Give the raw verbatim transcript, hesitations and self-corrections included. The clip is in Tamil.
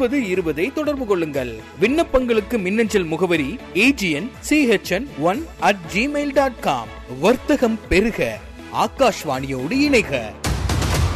முப்பது இருபதை தொடர்பு கொள்ளுங்கள். விண்ணப்பங்களுக்கு மின்னஞ்சல் முகவரி AGN CHN one at Gmail dot com. வர்த்தகம் பெருக, ஆகாஷ்வாணியோடு இணைக.